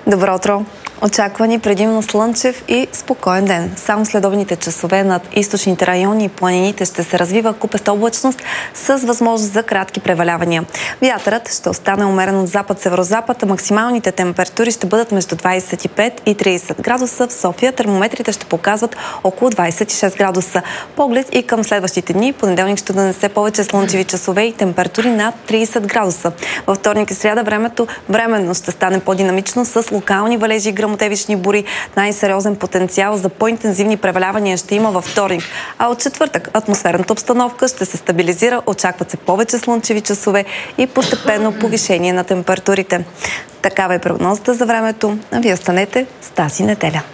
Добро утро! Очаква ни предимно слънчев и спокоен ден. Само следобедните часове над източните райони и планините ще се развива купеста облачност с възможност за кратки превалявания. Вятърът ще остане умерен от запад-северозапад, а максималните температури ще бъдат между 25 и 30 градуса. В София термометрите ще показват около 26 градуса. Поглед и към следващите дни. Понеделник ще донесе повече слънчеви часове и температури над 30 градуса. Във вторник и сряда времето временно ще стане по-динамично с локални валежи и гръмотевични бури. Най-сериозен потенциал за по-интензивни превалявания ще има във вторник. А от четвъртък атмосферната обстановка ще се стабилизира, очакват се повече слънчеви часове и постепенно повишение на температурите. Такава е прогнозата за времето, а вие останете с тази неделя.